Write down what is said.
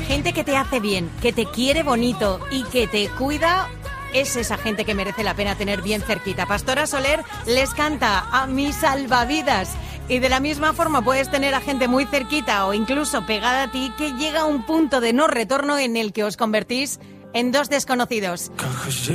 gente que te hace bien, que te quiere bonito y que te cuida, es esa gente que merece la pena tener bien cerquita. Pastora Soler les canta a mis salvavidas. Y de la misma forma puedes tener a gente muy cerquita o incluso pegada a ti que llega a un punto de no retorno en el que os convertís en dos desconocidos.